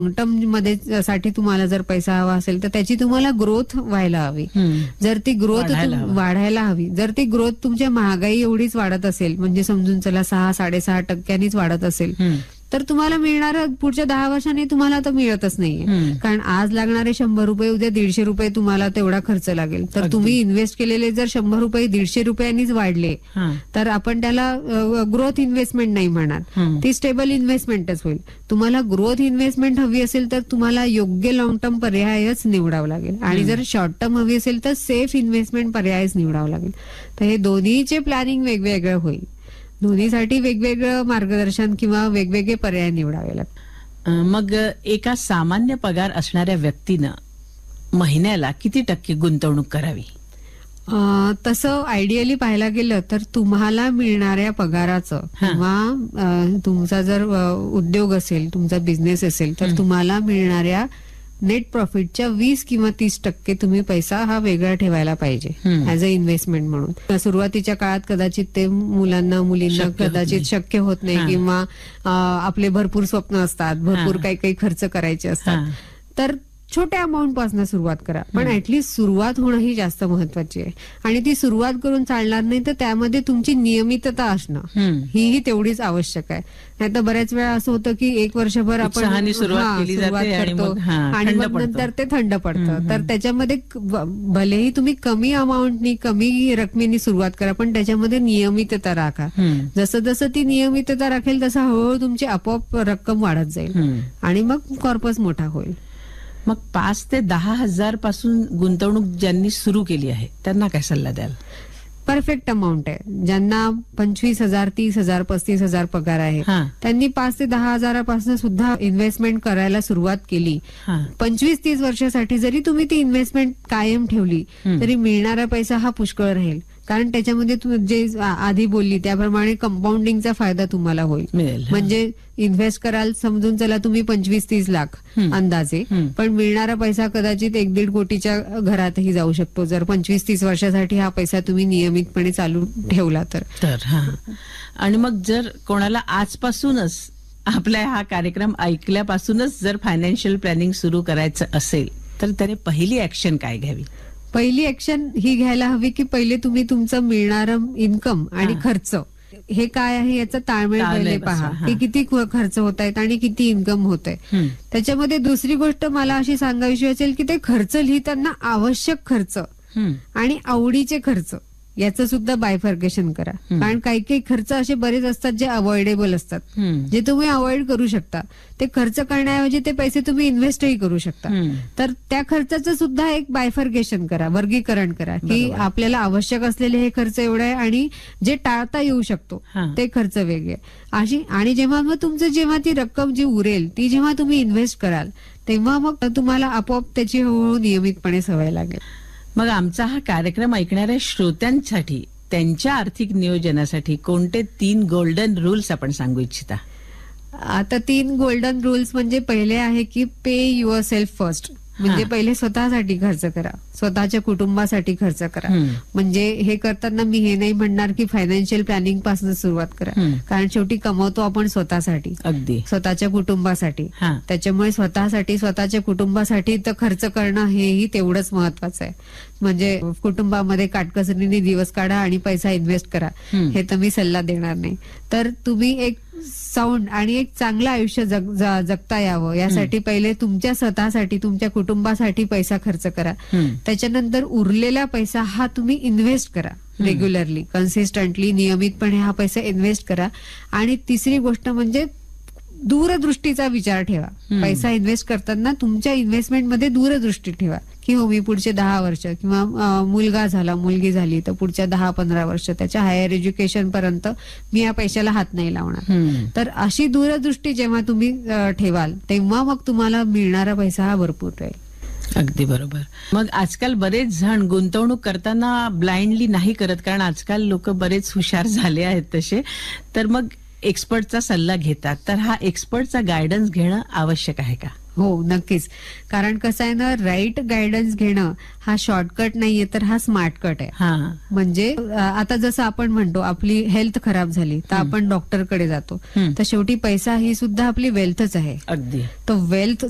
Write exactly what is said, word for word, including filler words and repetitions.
Long term मध्ये साठी तुम्हाला जर पैसा हवा असेल तर त्याची तुम्हाला ग्रोथ व्हायला हवी. जर ती ग्रोथ वाढायला हवी, जर ती ग्रोथ तुमच्या महागाई एवढीच वाढत असेल, म्हणजे समजून चला सहा साडेसहा टक्क्यांनीच वाढत असेल, तर तुम्हाला मिळणार पुढच्या दहा वर्षांनी तुम्हाला तर मिळतच नाहीये. कारण आज लागणारे शंभर रुपये उद्या दीडशे रुपये तुम्हाला तेवढा खर्च लागेल. तर तुम्ही इन्व्हेस्ट केलेले जर शंभर रुपये दीडशे रुपयांनीच वाढले तर आपण त्याला ग्रोथ इन्व्हेस्टमेंट नाही म्हणणार, ती स्टेबल इन्व्हेस्टमेंटच होईल. तुम्हाला ग्रोथ इन्व्हेस्टमेंट हवी असेल तर तुम्हाला योग्य लॉंग टर्म पर्यायच निवडावा लागेल, आणि जर शॉर्ट टर्म हवी असेल तर सेफ इन्व्हेस्टमेंट पर्यायच निवडावा लागेल. तर हे दोन्हीचे प्लॅनिंग वेगवेगळं होईल. दोन्हीसाठी वेगवेगळं मार्गदर्शन किंवा वेगवेगळे पर्याय निवडावे लागतात. मग एका सामान्य पगार असणाऱ्या व्यक्तीनं महिन्याला किती टक्के गुंतवणूक करावी? तसं आयडियली पाहायला गेलं तर तुम्हाला मिळणाऱ्या पगाराचं किंवा तुमचा जर उद्योग असेल, तुमचा बिझनेस असेल, तर तुम्हाला मिळणाऱ्या नेट प्रॉफिटच्या वीस किंवा तीस टक्के तुम्ही पैसा हा वेगळा ठेवायला पाहिजे ऍज अ इन्व्हेस्टमेंट म्हणून. सुरुवातीच्या काळात कदाचित ते मुलांना मुलींना कदाचित शक्य होत नाही, किंवा आपले भरपूर स्वप्न असतात, भरपूर काही काही खर्च करायचे असतात, तर छोट्या अमाऊंट पासून सुरुवात करा. पण ऍटलीस्ट सुरुवात होणं ही जास्त महत्वाची आहे, आणि ती सुरुवात करून चालणार नाही तर त्यामध्ये तुमची नियमितता असणं ही तेवढीच आवश्यक आहे. नाही तर बऱ्याच वेळा असं होतं की एक वर्षभर आपण सुरुवात करतो आणि मग नंतर ते थंड पडतं. तर त्याच्यामध्ये भलेही तुम्ही कमी अमाऊंटनी कमी रकमेनी सुरुवात करा, पण त्याच्यामध्ये नियमितता राखा. जसं जसं ती नियमितता राखेल तसं हळूहळू तुमची आपोआप रक्कम वाढत जाईल आणि मग कॉर्पस मोठा होईल. मग पाच ते दहा हजार पासून गुंतवणूक ज्यांनी सुरू केली आहे त्यांना काय सल्ला द्याल? परफेक्ट अमाऊंट आहे. ज्यांना पंचवीस हजार तीस हजार पस्तीस हजार पगार आहे त्यांनी पाच ते दहा हजारापासून सुद्धा इन्व्हेस्टमेंट करायला सुरुवात केली. पंचवीस तीस वर्षासाठी जरी तुम्ही ती इन्व्हेस्टमेंट कायम ठेवली तरी मिळणारा पैसा हा पुष्कळ राहील. कारण त्याच्यामध्ये जे आधी बोलली त्याप्रमाणे कंपाऊंडिंगचा फायदा तुम्हाला होईल. म्हणजे इन्व्हेस्ट कराल, समजून चला तुम्ही पंचवीस तीस लाख अंदाजे, पण मिळणारा पैसा कदाचित एक दीड कोटीच्या घरातही जाऊ शकतो जर पंचवीस तीस वर्षासाठी हा पैसा तुम्ही नियमितपणे चालू ठेवला तर. आणि मग जर कोणाला आजपासूनच आपला हा कार्यक्रम ऐकल्यापासूनच जर फायनान्शियल प्लॅनिंग सुरू करायचं असेल तर त्याने पहिली ऍक्शन काय घ्यावी? पहिली ऍक्शन ही घ्यायला हवी की पहिले तुम्ही तुमचं मिळणारं इन्कम आणि खर्च हे काय आहे याचा ताळमेळ पहिले पहा की किती खर्च होत आहेत आणि किती इन्कम होत आहे. त्याच्यामध्ये दुसरी गोष्ट मला अशी सांगायची असेल की ते खर्च लिहिताना आवश्यक खर्च आणि आवडीचे खर्च याचं सुद्धा बायफर्केशन करा. कारण काही काही खर्च असे बरेच असतात जे अवॉइडेबल असतात, जे तुम्ही अवॉइड करू शकता. ते खर्च करण्याऐवजी ते पैसे तुम्ही इन्व्हेस्टही करू शकता. तर त्या खर्चाचं सुद्धा एक बायफर्केशन करा, वर्गीकरण करा की आपल्याला आवश्यक असलेले हे खर्च एवढे आहे आणि जे टाळता येऊ शकतो ते खर्च वेगळे अशी. आणि जेव्हा मग तुमचं जेव्हा ती रक्कम जी उरेल ती जेव्हा तुम्ही इन्व्हेस्ट कराल तेव्हा मग तुम्हाला आपोआप त्याची हळूहळू नियमितपणे सवय लागेल. मग आमचा हा कार्यक्रम ऐकणाऱ्या श्रोत्यांसाठी त्यांच्या आर्थिक नियोजनासाठी कोणते तीन गोल्डन रूल्स आपण सांगू इच्छिता? आता तीन गोल्डन रूल्स म्हणजे पहिले आहे की पे युअर सेल्फ फर्स्ट. म्हणजे पहिले स्वतःसाठी खर्च करा, स्वतःच्या कुटुंबासाठी खर्च करा. म्हणजे हे करताना मी हे नाही म्हणणार की फायनान्शियल प्लॅनिंग पासून सुरुवात करा, कारण शेवटी कमवतो आपण स्वतःसाठी, अगदी स्वतःच्या कुटुंबासाठी. त्याच्यामुळे स्वतःसाठी स्वतःच्या कुटुंबासाठी तर खर्च करणं हेही तेवढंच महत्वाचं आहे. म्हणजे कुटुंबामध्ये काटकसरीने दिवस काढा आणि पैसा इन्व्हेस्ट करा हे तर मी सल्ला देणार नाही. तर तुम्ही एक साऊंड आणि एक चांगलं आयुष्य जग जगता यावं यासाठी पहिले तुमच्या स्वतःसाठी तुमच्या कुटुंबासाठी पैसा खर्च करा. त्याच्यानंतर उरलेला पैसा हा तुम्ही इन्व्हेस्ट करा, रेग्युलरली कन्सिस्टंटली नियमितपणे हा पैसा इन्व्हेस्ट करा. आणि तिसरी गोष्ट म्हणजे दूरदृष्टीचा विचार ठेवा. पैसा इन्व्हेस्ट करताना तुमच्या इन्व्हेस्टमेंटमध्ये दूरदृष्टी ठेवा की हो मी पुढचे दहा वर्ष किंवा मुलगा झाला मुलगी झाली तर पुढच्या दहा पंधरा वर्ष त्याच्या हायर एज्युकेशन पर्यंत मी या पैशाला हात नाही लावणार. तर अशी दूरदृष्टी जेव्हा तुम्ही ठेवाल तेव्हा मग तुम्हाला मिळणारा पैसा हा भरपूर राहील. अगदी बरोबर. मग आजकाल बरेच जण गुंतवणूक करताना ब्लाइंडली नाही करत, कारण आजकाल लोक बरेच हुशार झाले आहेत तसे. तर मग एक्सपर्टचा सल्ला घेतात, तर हा एक्सपर्टचा गायडन्स घेणं आवश्यक आहे का? हो नक्कीच. कारण कसं आहे ना, राईट गायडन्स घेणं हा शॉर्टकट नाहीये तर हा स्मार्टकट आहे. म्हणजे आता जसं आपण म्हणतो आपली हेल्थ खराब झाली तर आपण डॉक्टरकडे जातो, तर शेवटी पैसा ही सुद्धा आपली वेल्थच आहे. अगदी. तो वेल्थ